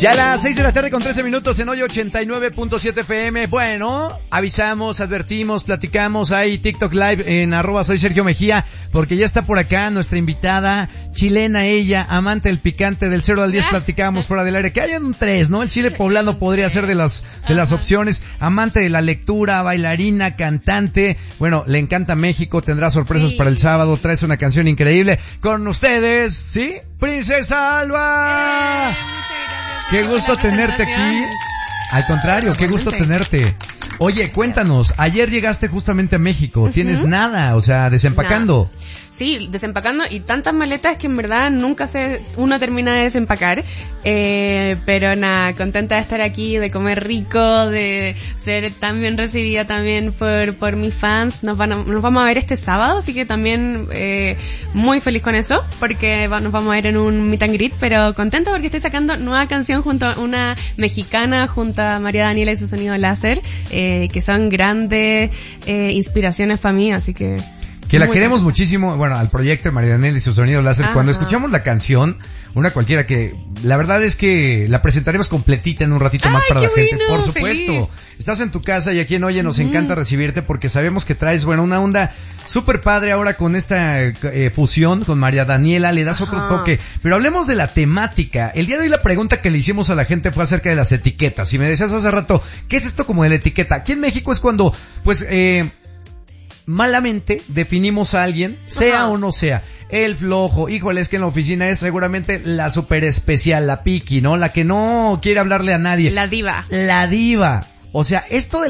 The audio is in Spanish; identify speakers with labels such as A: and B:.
A: Ya a las 6 de la tarde con 13 minutos en hoy 89.7 FM. Bueno, avisamos, advertimos, platicamos. Hay TikTok Live en @soy Sergio Mejía, porque ya está por acá nuestra invitada, chilena ella, amante del picante, del 0 al 10 platicábamos fuera del aire, que hay un 3, ¿no? El chile poblano podría ser de las opciones. Amante de la lectura, bailarina, cantante. Bueno, le encanta México, tendrá sorpresas para el sábado, traes una canción increíble. Con ustedes, ¿sí? Princesa Alba. Qué gusto tenerte aquí. Al contrario, qué gusto tenerte. Oye, cuéntanos, ayer llegaste justamente a México, tienes nada, o sea, desempacando.
B: Sí, desempacando y tantas maletas que en verdad nunca uno termina de desempacar, pero nada, contenta de estar aquí, de comer rico, de ser tan bien recibida también por mis fans. Nos vamos a ver este sábado, así que también muy feliz con eso, porque nos vamos a ver en un meet and greet, pero contenta porque estoy sacando nueva canción junto a una mexicana, junto a María Daniela y su sonido láser, que son grandes inspiraciones para mí, así que
A: la queremos muchísimo, bueno, al proyecto de María Daniela y su sonido láser. Cuando escuchamos la canción, una cualquiera, que la verdad es que la presentaremos completita en un ratito más para la gente. Por supuesto, feliz. Estás en tu casa y aquí en Oye nos encanta recibirte porque sabemos que traes, bueno, una onda súper padre ahora con esta fusión con María Daniela, le das otro toque. Pero hablemos de la temática. El día de hoy la pregunta que le hicimos a la gente fue acerca de las etiquetas. Y me decías hace rato, ¿qué es esto como de la etiqueta? Aquí en México es cuando, pues, malamente definimos a alguien, sea o no sea, el flojo, híjole, es que en la oficina es seguramente la super especial, la piqui, ¿no? La que no quiere hablarle a nadie.
B: La diva.
A: O sea, esto de